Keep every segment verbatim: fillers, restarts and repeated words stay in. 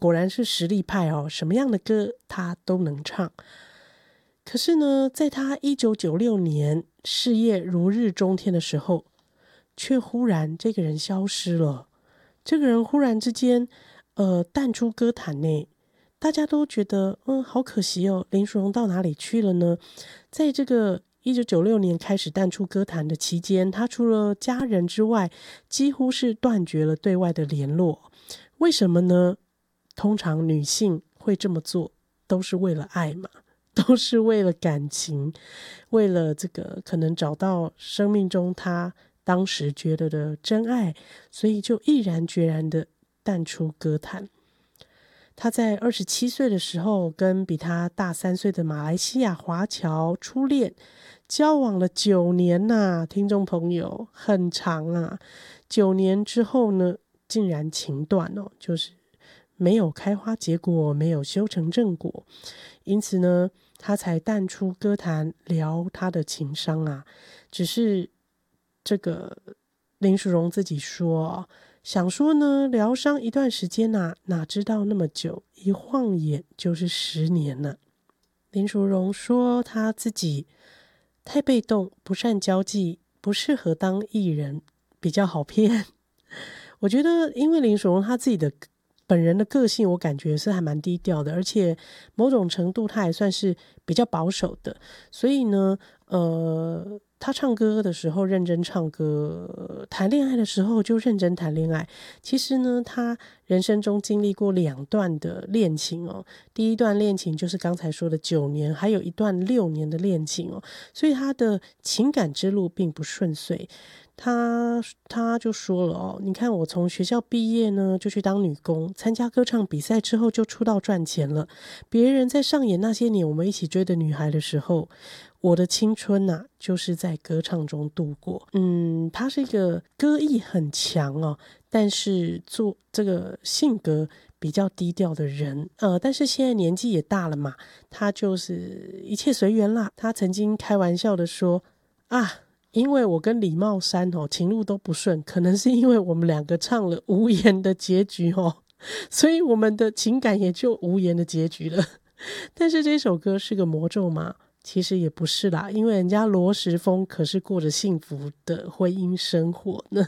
果然是实力派哦，什么样的歌他都能唱。可是呢，在他一九九六年事业如日中天的时候，却忽然这个人消失了。这个人忽然之间呃淡出歌坛内，大家都觉得嗯好可惜哦，林淑荣到哪里去了呢？在这个一九九六年开始淡出歌坛的期间，他除了家人之外，几乎是断绝了对外的联络。为什么呢？通常女性会这么做，都是为了爱嘛，都是为了感情，为了这个可能找到生命中她当时觉得的真爱，所以就毅然决然的淡出歌坛。他在二十七岁的时候，跟比他大三岁的马来西亚华侨初恋，交往了九年呐、啊，听众朋友很长啊。九年之后呢，竟然情断哦，就是没有开花结果，没有修成正果，因此呢，他才淡出歌坛，聊他的情伤啊。只是这个林淑荣自己说、哦。想说呢，疗伤一段时间啊，哪知道那么久，一晃眼就是十年了。林淑荣说她自己太被动，不善交际，不适合当艺人，比较好骗。我觉得因为林淑荣她自己的本人的个性，我感觉是还蛮低调的，而且某种程度她也算是比较保守的，所以呢呃他唱歌的时候认真唱歌，谈恋爱的时候就认真谈恋爱。其实呢，他人生中经历过两段的恋情哦。第一段恋情就是刚才说的九年，还有一段六年的恋情哦。所以他的情感之路并不顺遂。他他就说了哦，你看我从学校毕业呢，就去当女工，参加歌唱比赛之后就出道赚钱了。别人在上演那些年我们一起追的女孩的时候，我的青春啊，就是在歌唱中度过。嗯，他是一个歌艺很强哦，但是做这个性格比较低调的人。呃，但是现在年纪也大了嘛，他就是一切随缘啦。他曾经开玩笑的说啊，因为我跟李茂山哦情路都不顺，可能是因为我们两个唱了无言的结局哦，所以我们的情感也就无言的结局了。但是这首歌是个魔咒吗？其实也不是啦，因为人家罗时丰可是过着幸福的婚姻生活呢。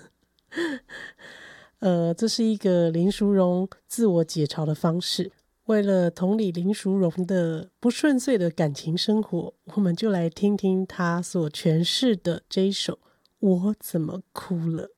呃，这是一个林淑荣自我解嘲的方式。为了同理林淑荣的不顺遂的感情生活，我们就来听听她所诠释的这一首《我怎么哭了》。